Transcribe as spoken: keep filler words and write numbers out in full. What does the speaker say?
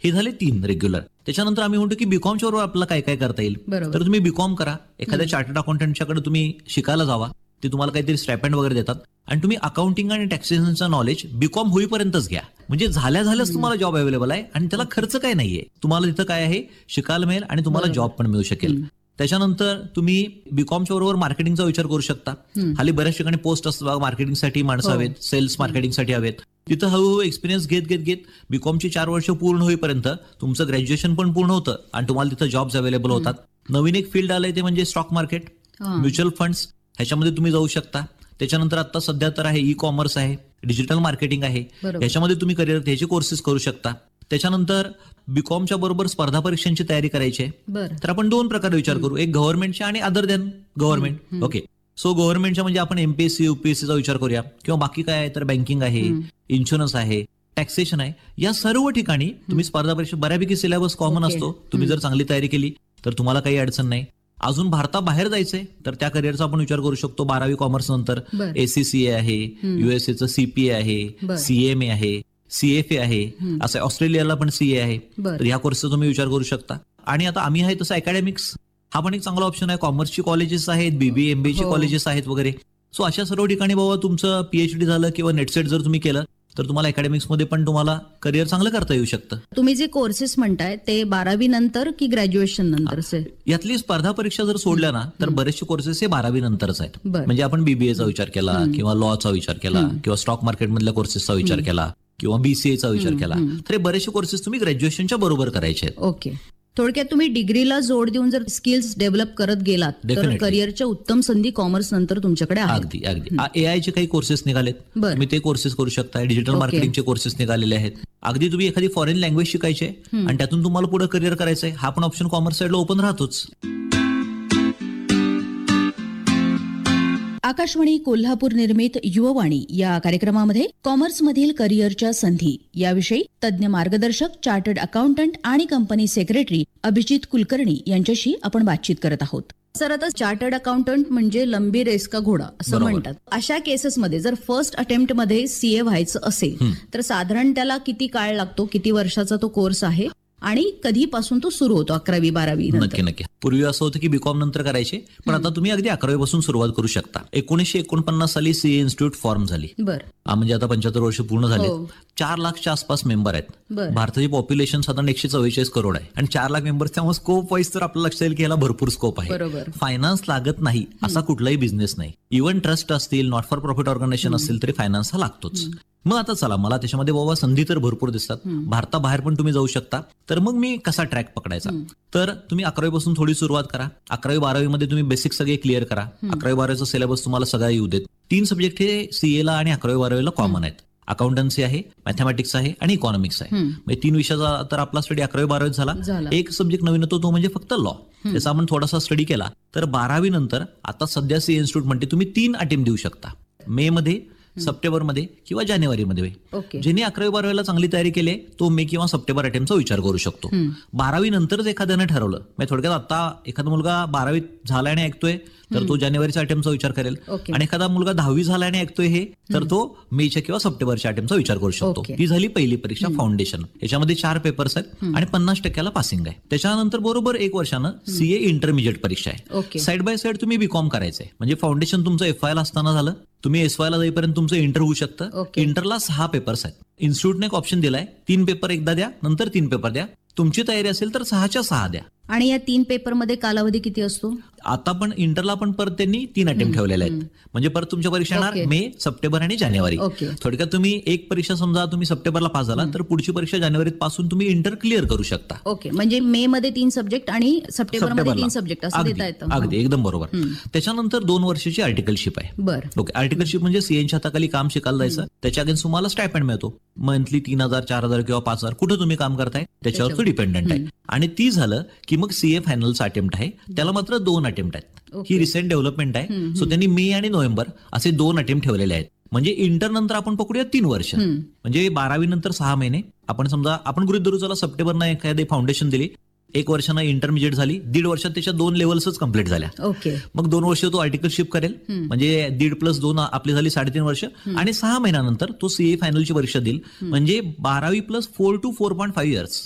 हे झाले तीन रेग्युलर. त्याच्यानंतर आम्ही म्हणतो की बीकॉमच्या बरोबर आपल्याला काय काय करता येईल. तर तुम्ही बीकॉम करा, एखाद्या चार्टर्ड अकाउंटंटच्याकडे तुम्ही शिकायला जावा, ते तुम्हाला काहीतरी स्टायपेंड वगैरे देतात आणि तुम्ही अकाउंटिंग आणि टॅक्सेशनचं नॉलेज बीकॉम होईपर्यंतच घ्या. म्हणजे झाल्या झाल्याच तुम्हाला जॉब अवेलेबल आहे आणि त्याला खर्च काय नाहीये. तुम्हाला तिथं काय आहे शिकायला मिळेल आणि तुम्हाला जॉब पण मिळू शकेल. त्याच्यानंतर तुम्ही बीकॉमच्या बरोबर मार्केटिंगचा विचार करू शकता. हल्ली बऱ्याच ठिकाणी पोस्ट असतात मार्केटिंगसाठी माणसं हवेत, सेल्स मार्केटिंगसाठी हवेत. तिथं हळूहळू एक्सपिरियन्स घेत घेत घेत बीकॉमची चार वर्ष पूर्ण होईपर्यंत तुमचं ग्रॅज्युएशन पण पूर्ण होतं आणि तुम्हाला तिथं जॉब्स अवेलेबल होतात. नवीन एक फील्ड आलंय ते म्हणजे स्टॉक मार्केट, म्युच्युअल फंड्स, ह्याच्यामध्ये तुम्ही जाऊ शकता. त्याच्यानंतर आता सध्या तर आहे ई कॉमर्स आहे, डिजिटल मार्केटिंग आहे, याच्यामध्ये तुम्ही करिअर ह्याचे कोर्सेस करू शकता. त्याच्यानंतर बीकॉमच्या बरोबर स्पर्धा परीक्षांची तयारी करायची आहे तर आपण दोन प्रकारे विचार करू, एक गव्हर्नमेंटच्या आणि other than government. Okay, so गव्हर्नमेंटच्या म्हणजे आपण एमपीएससी युपीएससीचा विचार करूया किंवा बाकी काय आहे तर बँकिंग आहे, इन्शुरन्स आहे, टॅक्सेशन आहे. या सर्व ठिकाणी तुम्ही स्पर्धा परीक्षा बऱ्यापैकी सिलेबस कॉमन असतो. तुम्ही जर चांगली तयारी केली तर तुम्हाला काही अडचण नाही. अजून भारताबाहेर जायचंय तर त्या करिअरचा आपण विचार करू शकतो. बारावी कॉमर्स नंतर एसीसीए आहे, युएसएचं सीपीए आहे, सीएमए आहे, सीएफए आहे, असं ऑस्ट्रेलियाला पण सीए आहे. तर ह्या कोर्सचा तुम्ही विचार करू शकता. आणि आता आम्ही आहे तसं अकॅडमिक्स हा पण एक चांगला ऑप्शन आहे. कॉमर्सची कॉलेजेस आहेत, बीबीए एमबीए चे कॉलेजेस आहेत वगैरे. सो अशा सर्व ठिकाणी बाबा तुमचं पीएचडी झालं किंवा नेटसेट जर तुम्ही केलं तर तुम्हाला अकॅडमिक्समध्ये पण तुम्हाला करिअर चांगलं करता येऊ शकतं. तुम्ही जे कोर्सेस म्हणताय ते बारावी नंतर की ग्रॅज्युएशन नंतर? यातली स्पर्धा परीक्षा जर सोडल्या ना तर बरेचसे कोर्सेस हे बारावी नंतरच आहेत. म्हणजे आपण बीबीएचा विचार केला किंवा लॉचा विचार केला किंवा स्टॉक मार्केट मधल्या कोर्सेसचा विचार केला किंवा बीसीएचा विचार केला तर हे बरेचसे कोर्सेस तुम्ही ग्रॅज्युएशनच्या बरोबर करायचे आहेत. ओके, थोडक्यात तुम्ही डिग्रीला जोड देऊन जर स्किल्स डेव्हलप करत गेलात तर करिअरच्या उत्तम संधी कॉमर्स नंतर तुमच्याकडे आहेत. अगदी अगदी एआयचे काही कोर्सेस निघालेत, तुम्ही ते कोर्सेस करू शकता. डिजिटल मार्केटिंगचे कोर्सेस निघालेले आहेत. अगदी तुम्ही एखादी फॉरेन लँग्वेज शिकायची आणि त्यातून तुम्हाला पुढे करिअर करायचंय, हा पण ऑप्शन कॉमर्स साईडला ओपन राहतोच. आकाशवाणी कोल्हापूर निर्मित युववाणी या कार्यक्रमामध्ये कॉमर्समधील करिअरच्या संधी याविषयी तज्ज्ञ मार्गदर्शक, चार्टर्ड अकाउंटंट आणि कंपनी सेक्रेटरी अभिजित कुलकर्णी यांच्याशी आपण बातचीत करत आहोत. सर, आता चार्टर्ड अकाउंटंट म्हणजे लंबी रेस का घोडा असं म्हणतात. अशा केसेसमध्ये जर फर्स्ट अटेम्प्ट मध्ये सीए व्हायचं असेल तर साधारण त्याला किती काळ लागतो, किती वर्षाचा तो कोर्स आहे आणि कधीपासून तो सुरू होतो? अकरावी बारावी? नक्की नक्की. पूर्वी असं होतं की बीकॉम नंतर करायचे, पण आता तुम्ही अगदी अकरावी पासून सुरुवात करू शकता. एकोणीसशे एकोणपन्नास साली सीए इन्स्टिट्यूट फॉर्म झाली. बरं, म्हणजे आता पंच्याहत्तर वर्ष पूर्ण झाले. चार लाखच्या आसपास मेंबर आहेत. भारताची पॉप्युलेशन साधारण एकशे चव्वेचाळीस करोड आहे आणि चार लाख मेंबर्स, त्यामुळे स्कोप वाईज तर आपल्याला लक्षात येईल की याला भरपूर स्कोप आहे. फायनान्स लागत नाही असा कुठलाही बिझनेस नाही. इव्हन ट्रस्ट असतील, नॉट फॉर प्रॉफिट ऑर्गनायझेशन असतील तरी फायनान्स हा लागतोच. मग आता चला, मला त्याच्यामध्ये बाबा संधी तर भरपूर दिसतात, भारताबाहेर पण तुम्ही जाऊ शकता. तर मग मी कसा ट्रॅक पकडायचा? तर तुम्ही अकरावी पासून थोडी सुरुवात करा. अकरावी बारावी मध्ये तुम्ही बेसिक सगळे क्लिअर करा. अकरावी बारावीचा सिलेबस तुम्हाला सगळा येऊ देत. तीन सब्जेक्ट हे सीएला आणि अकरावी बारावीला कॉमन आहेत. अकाउंटन्सी आहे, मॅथमॅटिक्स आहे आणि इकॉनॉमिक्स आहे. म्हणजे तीन विषयाचा तर आपला स्टडी अकरावी बारावीत झाला. एक सब्जेक्ट नवीन होतो तो म्हणजे फक्त लॉ. त्याचा आपण थोडासा स्टडी केला तर बारावी नंतर आता सध्या सीए इन्स्टिट्यूट म्हणते तुम्ही तीन अटेम्प्ट देऊ शकता. मे मध्ये, सप्टेंबरमध्ये किंवा जानेवारीमध्ये. ज्यांनी अकरावी बारावीला चांगली तयारी केली तो मे किंवा सप्टेंबर अटेम्प्टचा विचार करू शकतो. बारावी नंतरच एखाद्याने ठरवलं, म्हणजे थोडक्यात आता एखादा मुलगा बारावीत झाला आणि ऐकतोय तर तो जानेवारीच्या अटेम्प्टचा विचार करेल आणि एखादा मुलगा दहावी झाला आणि ऐकतोय हे तर तो मेच्या किंवा सप्टेंबरच्या अटेम्प्टचा विचार करू शकतो. ती झाली पहिली परीक्षा, फाउंडेशन. याच्यामध्ये चार पेपर्स आहेत आणि पन्नास टक्क्याला पासिंग आहे. त्याच्यानंतर बरोबर एक वर्षानं सीए इंटरमिजिएट परीक्षा आहे. साईड बाय साईड तुम्ही बीकॉम करायचंय. म्हणजे फाउंडेशन तुमचं एफ आय ला असताना झालं, तुम्ही एस वाय ला जाईपर्यंत तुमचं इंटर होऊ शकतं. इंटरला सहा पेपर्स आहेत. इन्स्टिट्यूटने एक ऑप्शन दिलाय, तीन पेपर एकदा द्या, नंतर तीन पेपर द्या. तुमची तयारी असेल तर सहाच्या सहा द्या. आणि या तीन पेपरमध्ये कालावधी किती असतो? आता पण इंटरला पण परत त्यांनी तीन अटेम्प्ट ठेवलेले आहेत. म्हणजे परत तुमच्या परीक्षा येणार मे, सप्टेंबर आणि जानेवारी. थोडक्यात तुम्ही एक परीक्षा समजा तुम्ही सप्टेंबरला पास झाला तर पुढची परीक्षा जानेवारीत पासून तुम्ही इंटर क्लिअर करू शकता. ओके, म्हणजे मे मध्ये तीन सब्जेक्ट आणि सप्टेंबरमध्ये तीन सब्जेक्ट असं देता येतं. अगदी एकदम बरोबर. त्याच्यानंतर दोन वर्षाची आर्टिकलशिप आहे. बरं, ओके. आर्टिकलशिप म्हणजे सीएनच्या हाताखाली काम शिकायला जायचं, त्याच्या अगेन्स्ट तुम्हाला स्टायपेंड मिळतो. मंथली तीन हजार चार हजार किंवा पाच हजार कुठं तुम्ही काम करताय त्याच्यावर तो डिपेंडंट आहे. आणि ती झालं की मग सीए फायनलचा अटेम्प्ट आहे, त्याला मात्र दोन अटेम्प्ट आहेत. ही रिसेंट डेव्हलपमेंट आहे. सो त्यांनी मे आणि नोव्हेंबर असे दोन अटेम्प्ट ठेवलेले आहेत. म्हणजे इंटर नंतर आपण पकडूया तीन वर्ष. म्हणजे बारावी नंतर सहा महिने. आपण समजा आपण गृहीत धरू चला सप्टेंबरनं एखादी फाउंडेशन दिली, एक वर्षानं इंटरमिजिएट झाली, दीड वर्षात त्याच्या दोन लेवल्सच कम्प्लीट झाल्या. ओके. मग दोन वर्ष तो आर्टिकलशिप करेल, म्हणजे दीड प्लस दोन आपली झाली साडेतीन वर्ष. आणि सहा महिन्यानंतर तो सीए फायनलची परीक्षा देईल. म्हणजे बारावी plus four to four point five years